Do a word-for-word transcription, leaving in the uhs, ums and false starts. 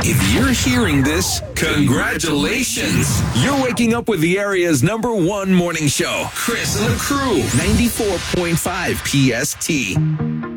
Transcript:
If you're hearing this, congratulations. You're waking up with the area's number one morning show. Chris and the crew, ninety-four point five P S T.